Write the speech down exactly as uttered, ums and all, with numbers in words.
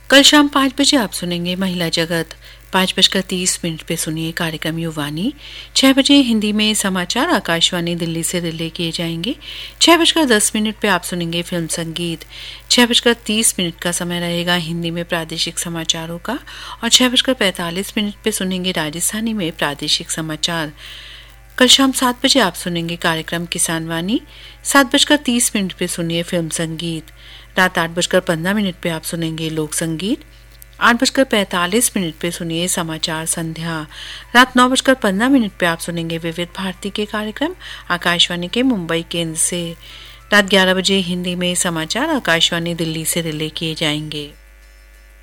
कल शाम पाँच बजे आप सुनेंगे महिला जगत। पाँच बजकर तीस मिनट पे सुनिए कार्यक्रम युवानी। छह बजे हिंदी में समाचार आकाशवाणी दिल्ली से रिले किए जाएंगे। छह बजकर दस मिनट पे आप सुनेंगे फिल्म संगीत। छह बजकर तीस मिनट का समय रहेगा हिंदी में प्रादेशिक समाचारों का और छह बजकर पैंतालीस मिनट पे सुनेंगे राजस्थानी में प्रादेशिक समाचार। कल शाम सात बजे आप सुनेंगे कार्यक्रम किसान वाणी। सात बजकर तीस मिनट पे सुनिए फिल्म संगीत। रात आठ बजकर पंद्रह मिनट पे आप सुनेंगे लोक संगीत। आठ बजकर पैंतालीस मिनट पे सुनिए समाचार संध्या। रात नौ बजकर पंद्रह मिनट पे आप सुनेंगे विविध भारती के कार्यक्रम आकाशवाणी के मुंबई केंद्र से। रात ग्यारह बजे हिंदी में समाचार आकाशवाणी दिल्ली से रिले किए जाएंगे।